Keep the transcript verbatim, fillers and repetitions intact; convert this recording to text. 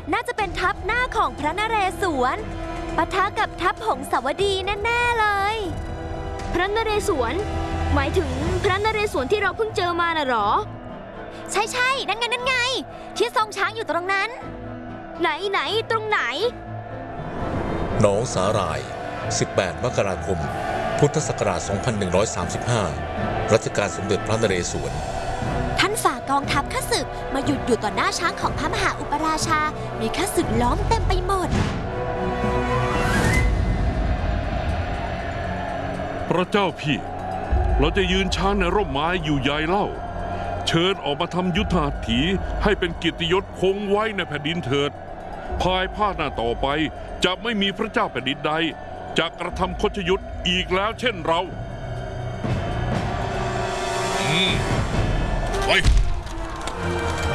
น่าจะเป็นทัพหน้าของพระนเรศวรปะทะกับทัพหงสาวดีแน่ๆเลยพระนเรศวรหมายถึงพระนเรศวรที่เราเพิ่งเจอมาน่ะหรอใช่ใช่นั่นไงนั่นไงที่ทรงช้างอยู่ตรงนั้นไหนไหนตรงไหนหนองสาหร่ายสิบแปดมกราคมพุทธศักราชสองพันหนึ่งร้อยสามสิบห้ารัชกาลสมเด็จพระนเรศวรท่านฝ่ากองทัพข้าศึกมาหยุดอยู่ต่อหน้าช้างของพระมหาอุปราชามีข้าศึกล้อมเต็มไปหมดพระเจ้าพี่เราจะยืนช้างในร่มไม้อยู่ใหญ่เล่าเชิญออกมาทำยุทธหัตถีให้เป็นเกียรติยศคงไว้ในแผ่นดินเถิดภายภาคหน้าต่อไปจะไม่มีพระเจ้าแผ่นดินใดจะกระทำคชยุทธอีกแล้วเช่นเราอืมไป